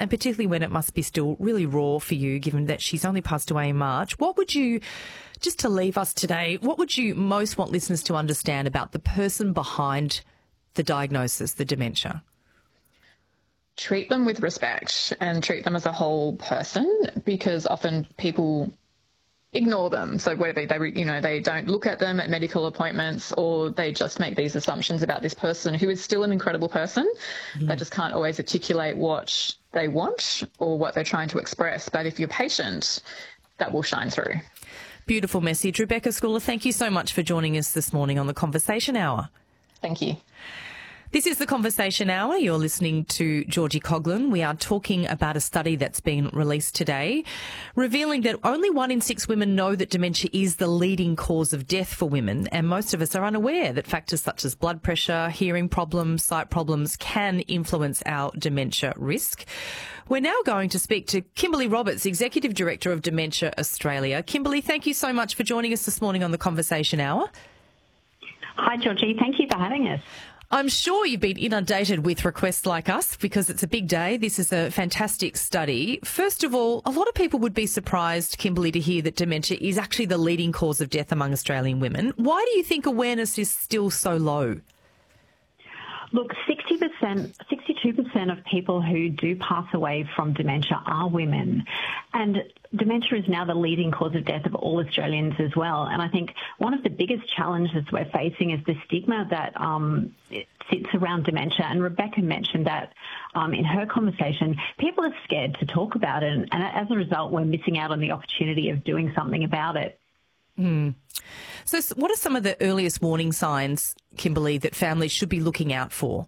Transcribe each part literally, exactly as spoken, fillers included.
and particularly when it must be still really raw for you, given that she's only passed away in March, what would you, just to leave us today, what would you most want listeners to understand about the person behind the diagnosis, the dementia? Treat them with respect and treat them as a whole person, because often people ignore them. So whether they, you know, they don't look at them at medical appointments, or they just make these assumptions about this person who is still an incredible person. Mm. They just can't always articulate what they want or what they're trying to express. But if you're patient, that will shine through. Beautiful message. Rebecca Schooler, thank you so much for joining us this morning on the Conversation Hour. Thank you. This is the Conversation Hour. You're listening to Georgie Coughlin. We are talking about a study that's been released today, revealing that only one in six women know that dementia is the leading cause of death for women, and most of us are unaware that factors such as blood pressure, hearing problems, sight problems can influence our dementia risk. We're now going to speak to Kimberly Roberts, Executive Director of Dementia Australia. Kimberly, thank you so much for joining us this morning on the Conversation Hour. Hi, Georgie. Thank you for having us. I'm sure you've been inundated with requests like us because it's a big day. This is a fantastic study. First of all, a lot of people would be surprised, Kimberly, to hear that dementia is actually the leading cause of death among Australian women. Why do you think awareness is still so low? Look, sixty percent, sixty-two percent of people who do pass away from dementia are women. And dementia is now the leading cause of death of all Australians as well. And I think one of the biggest challenges we're facing is the stigma that um, sits around dementia. And Rebecca mentioned that um, in her conversation, people are scared to talk about it. And, and as a result, we're missing out on the opportunity of doing something about it. Mm. So what are some of the earliest warning signs, Kimberly, that families should be looking out for?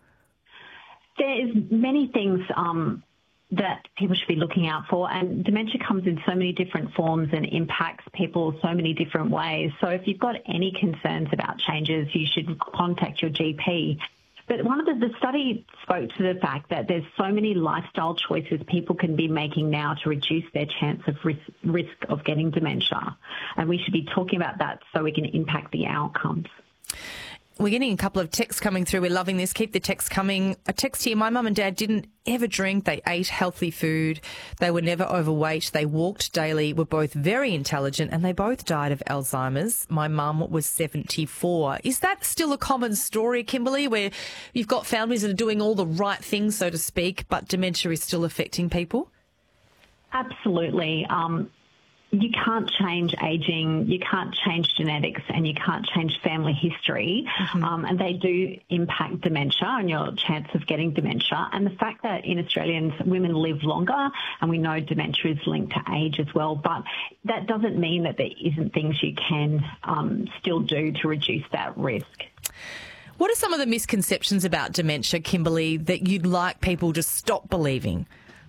There's many things um, that people should be looking out for, and dementia comes in so many different forms and impacts people so many different ways. So if you've got any concerns about changes, you should contact your G P. But one of the, the study spoke to the fact that there's so many lifestyle choices people can be making now to reduce their chance of risk, risk of getting dementia. And we should be talking about that so we can impact the outcomes. We're getting a couple of texts coming through. We're loving this. Keep the texts coming. A text here. My mum and dad didn't ever drink. They ate healthy food. They were never overweight. They walked daily, were both very intelligent, and they both died of Alzheimer's. My mum was seventy-four. Is that still a common story, Kimberly, where you've got families that are doing all the right things, so to speak, but dementia is still affecting people? Absolutely. Um, You can't change ageing, you can't change genetics, and you can't change family history. Mm-hmm. Um, and they do impact dementia and your chance of getting dementia. And the fact that in Australians, women live longer, and we know dementia is linked to age as well. But that doesn't mean that there isn't things you can um, still do to reduce that risk. What are some of the misconceptions about dementia, Kimberly, that you'd like people to stop believing?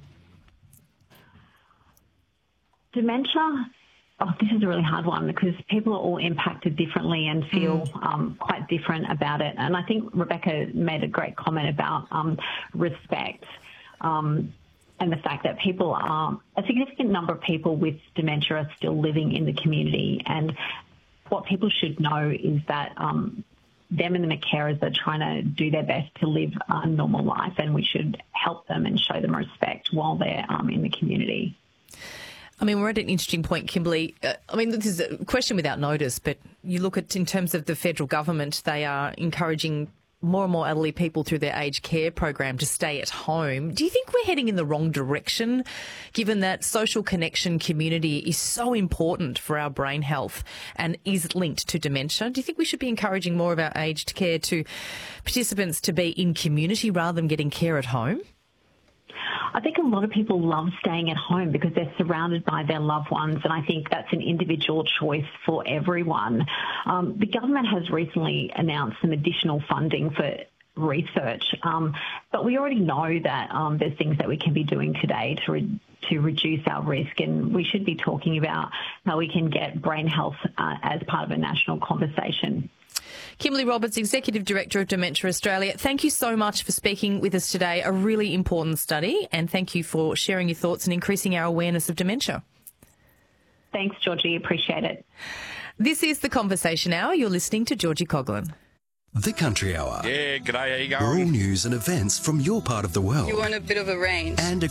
Dementia, oh, this is a really hard one because people are all impacted differently and feel mm. um, quite different about it. And I think Rebecca made a great comment about um, respect um, and the fact that people are, a significant number of people with dementia are still living in the community. And what people should know is that um, them and the carers are trying to do their best to live a normal life, and we should help them and show them respect while they're um, in the community. I mean, we're at an interesting point, Kimberly. Uh, I mean, this is a question without notice, but you look at, in terms of the federal government, they are encouraging more and more elderly people through their aged care program to stay at home. Do you think we're heading in the wrong direction, given that social connection community is so important for our brain health and is linked to dementia? Do you think we should be encouraging more of our aged care to participants to be in community rather than getting care at home? I think a lot of people love staying at home because they're surrounded by their loved ones, and I think that's an individual choice for everyone. Um, the government has recently announced some additional funding for research, um, but we already know that um, there's things that we can be doing today to re- to reduce our risk, and we should be talking about how we can get brain health uh, as part of a national conversation. Kimberly Roberts, Executive Director of Dementia Australia, thank you so much for speaking with us today. A really important study, and thank you for sharing your thoughts and increasing our awareness of dementia. Thanks, Georgie. Appreciate it. This is The Conversation Hour. You're listening to Georgie Coughlin. The Country Hour. Yeah, g'day, how you going? Rural news and events from your part of the world. You want a bit of a range. And a